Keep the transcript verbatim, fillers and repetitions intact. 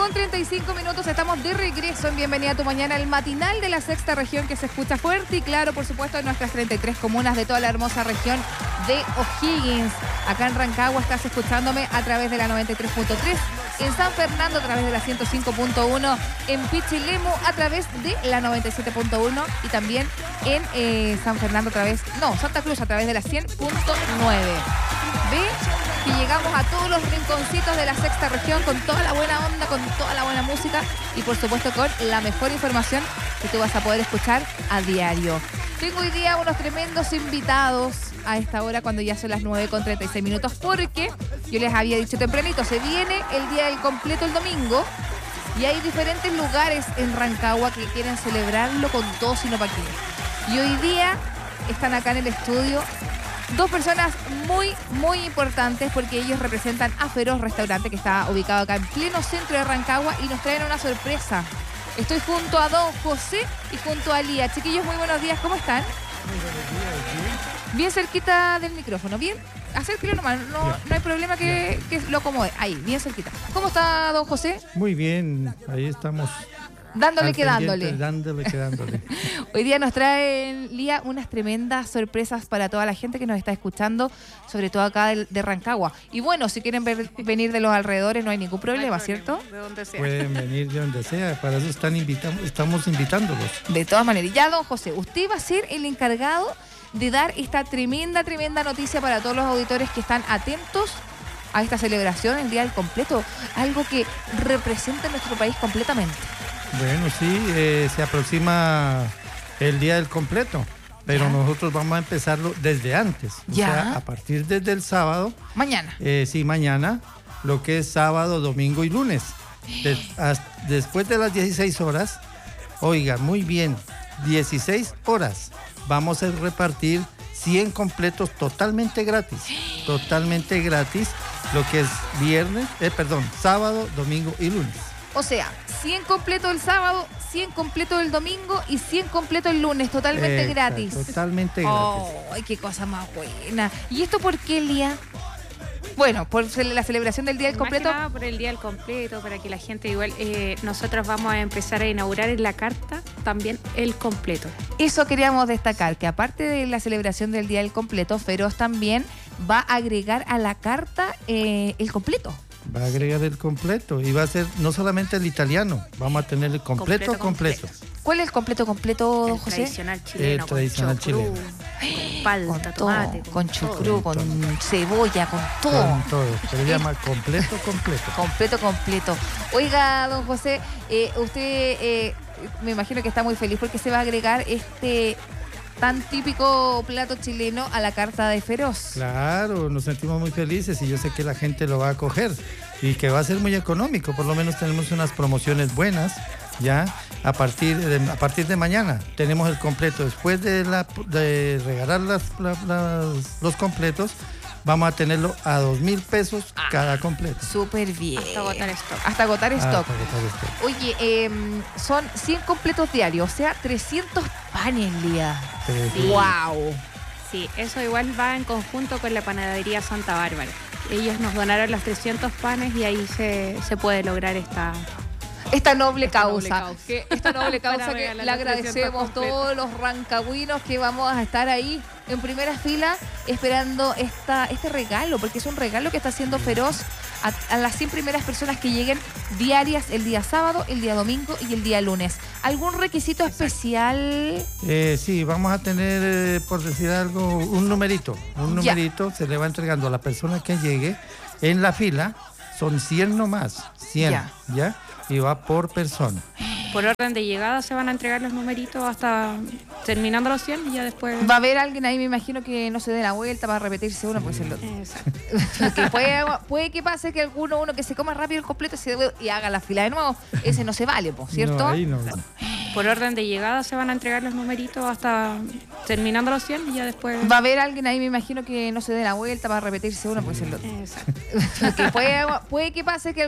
con treinta y cinco minutos, estamos de regreso en Bienvenida a tu Mañana, el matinal de la sexta región que se escucha fuerte y claro, por supuesto, en nuestras treinta y tres comunas de toda la hermosa región de O'Higgins. Acá en Rancagua estás escuchándome a través de la noventa y tres punto tres, en San Fernando a través de la ciento cinco punto uno, en Pichilemu a través de la noventa y siete punto uno y también en eh, San Fernando a través, no, Santa Cruz a través de la cien punto nueve. ¿Ve? Que llegamos a todos los rinconcitos de la sexta región con toda la buena onda, con toda la buena música y por supuesto con la mejor información que tú vas a poder escuchar a diario. Tengo hoy día unos tremendos invitados a esta hora cuando ya son las nueve con treinta y seis minutos porque yo les había dicho tempranito, se viene el día del completo el domingo y hay diferentes lugares en Rancagua que quieren celebrarlo con todo sino pa' qué. Y hoy día están acá en el estudio dos personas muy, muy importantes porque ellos representan a Feroz Restaurante que está ubicado acá en pleno centro de Rancagua y nos traen una sorpresa. Estoy junto a Don José y junto a Lía. Chiquillos, muy buenos días, ¿cómo están? Muy buenos días, ¿sí? Bien cerquita del micrófono, bien. Acérquelo nomás, no, no hay problema que, que lo acomode. Ahí, bien cerquita. ¿Cómo está Don José? Muy bien, ahí estamos. Dándole que dándole. Dándole que dándole. Hoy día nos traen, Lía, unas tremendas sorpresas para toda la gente que nos está escuchando, sobre todo acá de, de Rancagua. Y bueno, si quieren ver, venir de los alrededores no hay ningún problema, no hay problema, ¿cierto? De donde sea. Pueden venir de donde sea, para eso están invitamos, estamos invitándolos. De todas maneras. Ya, don José, usted va a ser el encargado de dar esta tremenda, tremenda noticia para todos los auditores que están atentos a esta celebración, el Día del Completo, algo que representa nuestro país completamente. Bueno, sí, eh, se aproxima el día del completo, pero ¿Ya? nosotros vamos a empezarlo desde antes. O ¿Ya? sea, a partir desde el sábado. Mañana. Eh, sí, mañana, lo que es sábado, domingo y lunes. Des, as, después de las dieciséis horas, oiga, muy bien, dieciséis horas, vamos a repartir cien completos totalmente gratis. Totalmente gratis, lo que es viernes, eh, perdón, sábado, domingo y lunes. O sea, cien completos el sábado, cien completos el domingo y cien completos el lunes, totalmente Exacto, gratis. Totalmente gratis. Oh, ¡ay, qué cosa más buena! ¿Y esto por qué, Lía? Bueno, por la celebración del Día del Completo. Más que nada por el Día del Completo, para que la gente igual, eh, nosotros vamos a empezar a inaugurar en la carta también el completo. Eso queríamos destacar, que aparte de la celebración del Día del Completo, Feroz también va a agregar a la carta eh, el completo. Va a agregar el completo y va a ser no solamente el italiano, vamos a tener el completo, completo. completo. completo. ¿Cuál es el completo completo, don El José? tradicional chileno, El tradicional con chocrú, chileno. con palta, Con todo, tomate, con chucrú, con con, todo. cebolla, con todo. Con todo, se le llama completo, completo. Completo, completo. Oiga, don José, eh, usted eh, me imagino que está muy feliz porque se va a agregar este tan típico plato chileno a la carta de Feroz. Claro, nos sentimos muy felices y yo sé que la gente lo va a acoger y que va a ser muy económico, por lo menos tenemos unas promociones buenas, ya, a partir de, a partir de mañana tenemos el completo, después de, la, de regalar las, la, las, los completos, vamos a tenerlo a dos mil pesos Ah, cada completo. Súper bien. Hasta agotar stock. Hasta agotar Ah, stock. para agotar stock. Oye, eh, son cien completos diarios, o sea, trescientos panes, Lía. Perfecto. ¡Wow! Sí, eso igual va en conjunto con la panadería Santa Bárbara. Ellos nos donaron los trescientos panes y ahí se, se puede lograr esta... Esta noble Esta causa, noble causa. que, esta noble Para causa que regalar le los agradecemos trescientos todos los rancagüinos que vamos a estar ahí en primera fila esperando esta, este regalo, porque es un regalo que está haciendo Feroz a, a las cien primeras personas que lleguen diarias el día sábado, el día domingo y el día lunes. ¿Algún requisito especial? Eh, sí, vamos a tener, eh, por decir algo, un numerito. Un Ya. numerito se le va entregando a la persona que llegue en la fila. Son cien nomás, cien, Ya. ¿ya? Y va por persona. Por orden de llegada se van a entregar los numeritos hasta terminando los cien y ya después... Va a haber alguien ahí, me imagino, que no se dé la vuelta para repetirse uno, porque se lo... Exacto. Porque puede, puede que pase que alguno uno que se coma rápido el completo y, se, y haga la fila de nuevo. Ese no se vale, po, ¿cierto? No, ahí no. Por orden de llegada se van a entregar los numeritos hasta terminando los cien y ya después... Va a haber alguien ahí, me imagino, que no se dé la vuelta para repetirse uno, porque se lo... Exacto. Porque puede, puede que pase que